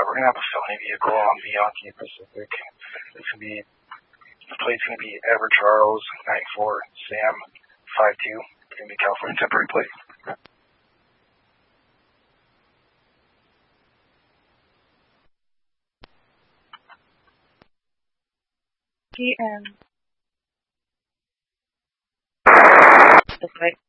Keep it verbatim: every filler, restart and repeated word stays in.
we're going to have a felony vehicle on Bianchi Pacific. It's going to be, the plate's going to be Edward Charles, nine four, Sam, five two. It's going to be California temporary plate. G M. That's right.